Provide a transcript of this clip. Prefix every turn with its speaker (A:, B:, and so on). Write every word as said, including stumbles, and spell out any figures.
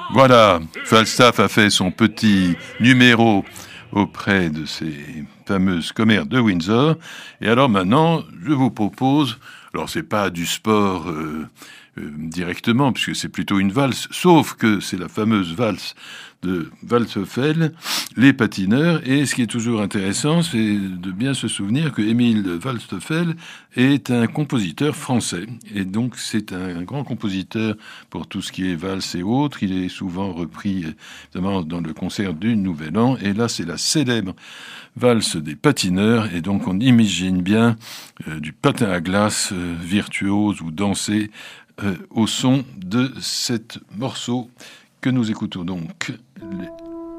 A: Voilà, Falstaff a fait son petit numéro auprès de ces fameuses commères de Windsor. Et alors maintenant, je vous propose, alors c'est pas du sport euh, euh, directement, puisque c'est plutôt une valse, sauf que c'est la fameuse valse de Waldteufel, les patineurs. Et ce qui est toujours intéressant, c'est de bien se souvenir que Émile Waldteufel est un compositeur français. Et donc, c'est un, un grand compositeur pour tout ce qui est valse et autres. Il est souvent repris, évidemment, dans le concert du Nouvel An. Et là, c'est la célèbre valse des patineurs. Et donc, on imagine bien euh, du patin à glace euh, virtuose ou danser euh, au son de cet morceau que nous écoutons donc. Les